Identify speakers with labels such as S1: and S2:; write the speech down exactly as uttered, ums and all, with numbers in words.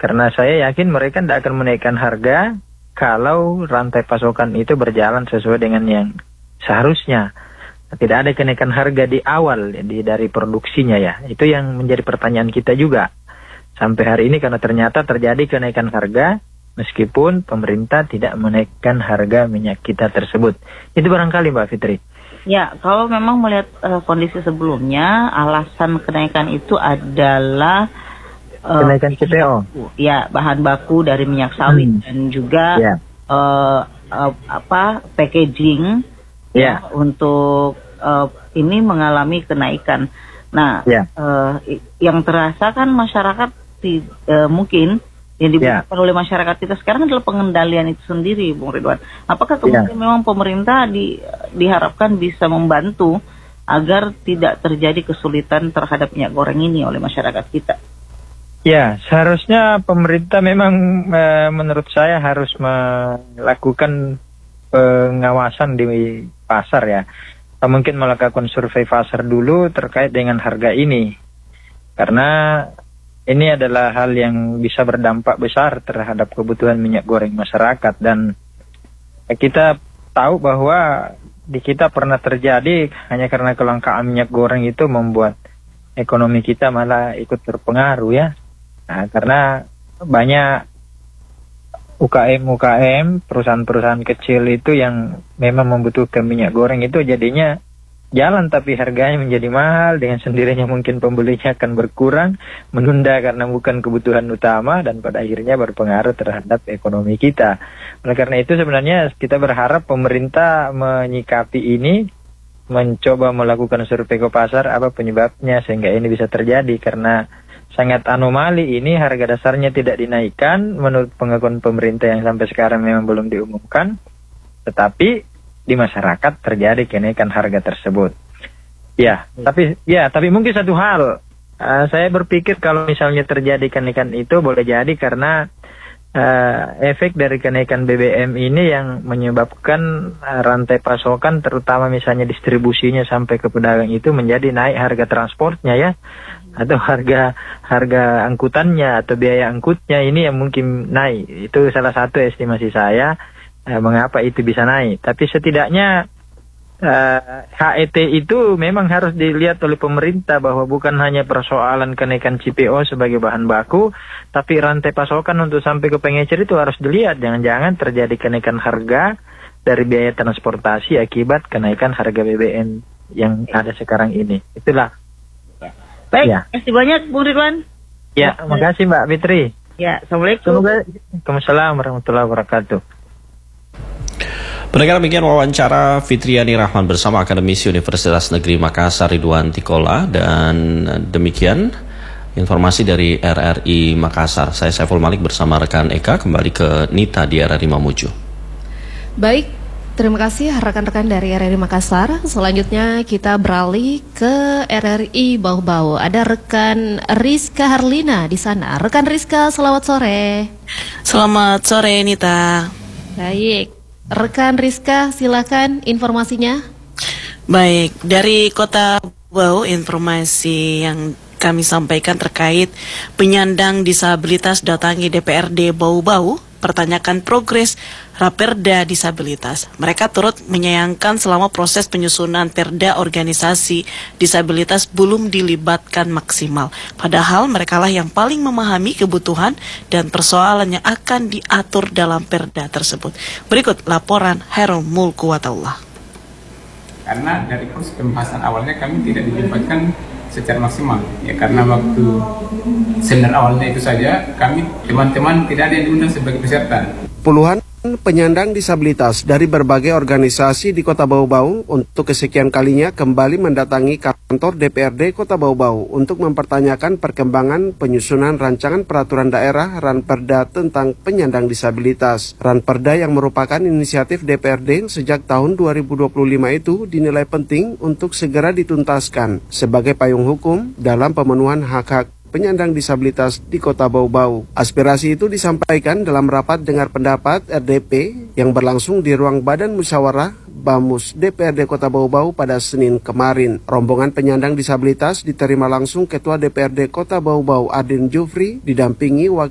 S1: Karena saya yakin mereka tidak akan menaikkan harga kalau rantai pasokan itu berjalan sesuai dengan yang seharusnya. Tidak ada kenaikan harga di awal di, dari produksinya ya. Itu yang menjadi pertanyaan kita juga. Sampai hari ini karena ternyata terjadi kenaikan harga meskipun pemerintah tidak menaikkan harga minyak kita tersebut. Itu barangkali Mbak Fitri.
S2: Ya, kalau memang melihat uh, kondisi sebelumnya, alasan kenaikan itu adalah uh,
S1: kenaikan C P O.
S2: Ya, bahan baku dari minyak sawit hmm. dan juga yeah. uh, uh, apa packaging yeah. ya untuk uh, ini mengalami kenaikan. Nah, yeah. uh, yang terasa kan masyarakat di, uh, mungkin yang dibutuhkan yeah. oleh masyarakat kita sekarang adalah pengendalian itu sendiri, Bung Ridwan. Apakah kemudian yeah. memang pemerintah di, diharapkan bisa membantu agar tidak terjadi kesulitan terhadap minyak goreng ini oleh masyarakat kita?
S1: Ya, seharusnya pemerintah memang e, menurut saya harus melakukan pengawasan di pasar ya. Atau mungkin melakukan survei pasar dulu terkait dengan harga ini. Karena ini adalah hal yang bisa berdampak besar terhadap kebutuhan minyak goreng masyarakat. Dan kita tahu bahwa di kita pernah terjadi hanya karena kelangkaan minyak goreng itu membuat ekonomi kita malah ikut terpengaruh ya. Nah, karena banyak U K M-U K M, perusahaan-perusahaan kecil itu yang memang membutuhkan minyak goreng itu jadinya jalan tapi harganya menjadi mahal, dengan sendirinya mungkin pembelinya akan berkurang, menunda karena bukan kebutuhan utama dan pada akhirnya berpengaruh terhadap ekonomi kita. Oleh karena itu sebenarnya kita berharap pemerintah menyikapi ini, mencoba melakukan survei ke pasar apa penyebabnya sehingga ini bisa terjadi, karena sangat anomali ini harga dasarnya tidak dinaikkan menurut pengakuan pemerintah yang sampai sekarang memang belum diumumkan, tetapi di masyarakat terjadi kenaikan harga tersebut. Ya, hmm. tapi ya, tapi mungkin satu hal, uh, saya berpikir kalau misalnya terjadi kenaikan itu boleh jadi karena uh, efek dari kenaikan B B M ini yang menyebabkan uh, rantai pasokan, terutama misalnya distribusinya sampai ke pedagang itu menjadi naik harga transportnya ya, atau harga harga angkutannya atau biaya angkutnya ini yang mungkin naik. Itu salah satu estimasi saya. Eh, mengapa itu bisa naik. Tapi setidaknya eh, H E T itu memang harus dilihat oleh pemerintah bahwa bukan hanya persoalan kenaikan C P O sebagai bahan baku, tapi rantai pasokan untuk sampai ke pengecer itu harus dilihat. Jangan-jangan terjadi kenaikan harga dari biaya transportasi akibat kenaikan harga B B M yang ada sekarang ini. Itulah.
S2: Baik,
S1: ya.
S2: Terima kasih banyak Bung Ridwan.
S1: Ya, terima kasih Mbak Fitri.
S2: Ya, Assalamualaikum.
S1: Waalaikumsalam warahmatullahi wabarakatuh.
S3: Pendengar, demikian wawancara Fitriani Rahman bersama akademisi Universitas Negeri Makassar Ridwan Tikola, dan demikian informasi dari R R I Makassar. Saya Saiful Malik bersama rekan Eka kembali ke Nita di R R I Mamuju.
S4: Baik, terima kasih rekan-rekan dari R R I Makassar. Selanjutnya kita beralih ke R R I Bau-Bau. Ada rekan Rizka Harlina di sana. Rekan Rizka, selamat sore.
S5: Selamat sore Nita.
S4: Baik. Rekan Rizka, silakan informasinya.
S5: Baik, dari Kota Bau, informasi yang kami sampaikan terkait penyandang disabilitas datangi D P R D Bau-Bau, pertanyakan progres Raperda disabilitas. Mereka turut menyayangkan selama proses penyusunan perda organisasi disabilitas belum dilibatkan maksimal. Padahal merekalah yang paling memahami kebutuhan dan persoalan yang akan diatur dalam perda tersebut. Berikut laporan Hairul Mulku Wata'ullah.
S6: Karena dari proses pembahasan awalnya kami tidak dilibatkan secara maksimal, ya karena waktu seminar awalnya itu saja kami teman-teman tidak ada yang diundang sebagai peserta.
S7: Puluhan penyandang disabilitas dari berbagai organisasi di Kota Bau-Bau untuk kesekian kalinya kembali mendatangi kantor D P R D Kota Bau-Bau untuk mempertanyakan perkembangan penyusunan rancangan peraturan daerah Ranperda tentang penyandang disabilitas. Ranperda yang merupakan inisiatif D P R D sejak tahun dua ribu dua puluh lima itu dinilai penting untuk segera dituntaskan sebagai payung hukum dalam pemenuhan hak-hak penyandang disabilitas di Kota Bau-Bau. Aspirasi itu disampaikan dalam rapat dengar pendapat R D P yang berlangsung di ruang Badan Musyawarah Bamus D P R D Kota Bau-Bau pada Senin kemarin. Rombongan penyandang disabilitas diterima langsung Ketua D P R D Kota Bau-Bau Adin Jufri didampingi Wakil